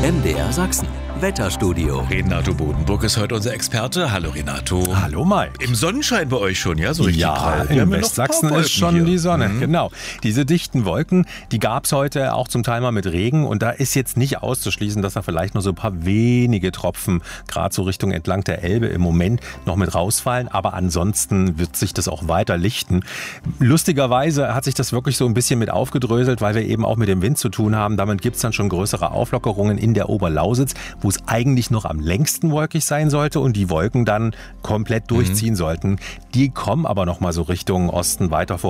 MDR Sachsen. Wetterstudio. Renato Bodenburg ist heute unser Experte. Hallo Renato. Hallo Mike. Im Sonnenschein bei euch schon, ja? So richtig ja, prall. in Westsachsen ist schon die Sonne, genau. Diese dichten Wolken, die gab es heute auch zum Teil mal mit Regen. Und da ist jetzt nicht auszuschließen, dass da vielleicht nur so ein paar wenige Tropfen gerade so Richtung entlang der Elbe im Moment noch mit rausfallen. Aber ansonsten wird sich das auch weiter lichten. Lustigerweise hat sich das wirklich so ein bisschen mit aufgedröselt, weil wir eben auch mit dem Wind zu tun haben. Damit gibt es dann schon größere Auflockerungen in der Oberlausitz, wo es eigentlich noch am längsten wolkig sein sollte und die Wolken dann komplett durchziehen sollten. Die kommen aber noch mal so Richtung Osten weiter vor.